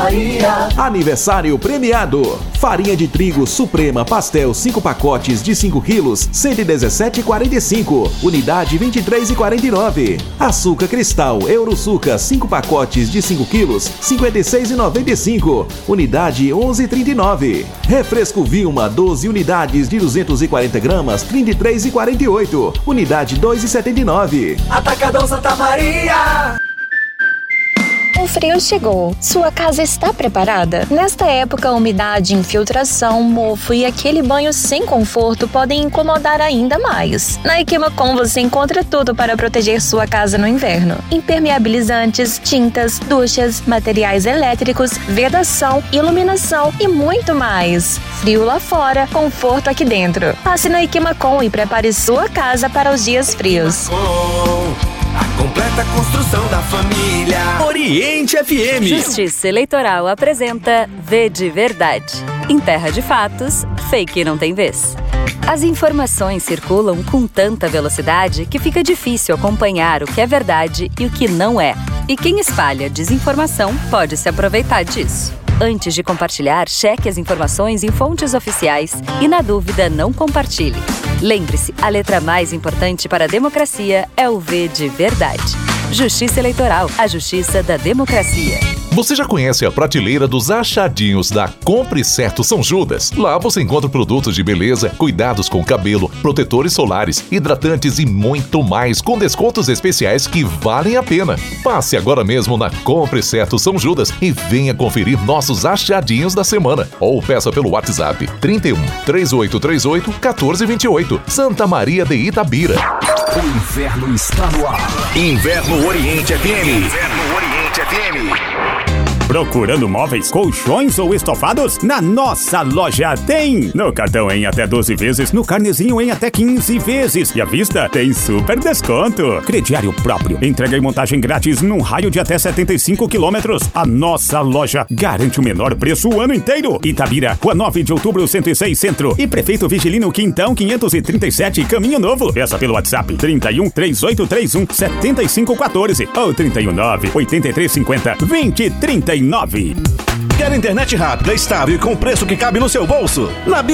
Maria. Aniversário premiado. Farinha de trigo Suprema Pastel 5 pacotes de 5 quilos, R$ 117,45. Unidade R$ 23,49. Açúcar Cristal Euroçuca 5 pacotes de 5 quilos, R$ 56,95. Unidade R$ 11,39. Refresco Vilma 12 unidades de 240 gramas, R$ 33,48. Unidade R$ 2,79. Atacadão Santa Maria. O frio chegou. Sua casa está preparada? Nesta época, a umidade, infiltração, mofo e aquele banho sem conforto podem incomodar ainda mais. Na Equimacom você encontra tudo para proteger sua casa no inverno. Impermeabilizantes, tintas, duchas, materiais elétricos, vedação, iluminação e muito mais. Frio lá fora, conforto aqui dentro. Passe na Equimacom e prepare sua casa para os dias frios. A completa construção da família. Oriente FM. Justiça Eleitoral apresenta V de Verdade. Em terra de fatos, fake não tem vez. As informações circulam com tanta velocidade que fica difícil acompanhar o que é verdade e o que não é. E quem espalha desinformação pode se aproveitar disso. Antes de compartilhar, cheque as informações em fontes oficiais e, na dúvida, não compartilhe. Lembre-se, a letra mais importante para a democracia é o V de Verdade. Justiça Eleitoral, a justiça da democracia. Você já conhece a prateleira dos achadinhos da Compre Certo São Judas? Lá você encontra produtos de beleza, cuidados com o cabelo, protetores solares, hidratantes e muito mais, com descontos especiais que valem a pena. Passe agora mesmo na Compre Certo São Judas e venha conferir nossos achadinhos da semana. Ou peça pelo WhatsApp 31 3838 1428, Santa Maria de Itabira. O inverno está no ar. Inverno Oriente FM. Inverno Oriente FM. Procurando móveis, colchões ou estofados? Na nossa loja tem! No cartão em até 12 vezes, no carnezinho em até 15 vezes. E à vista tem super desconto. Crediário próprio. Entrega e montagem grátis num raio de até 75 quilômetros. A nossa loja garante o menor preço o ano inteiro. Itabira, Rua 9 de Outubro, 106 Centro. E Prefeito Vigilino Quintão, 537, Caminho Novo. Peça pelo WhatsApp 31 3831 7514 ou 319 8350 2039. Quer internet rápida, estável e com preço que cabe no seu bolso? Na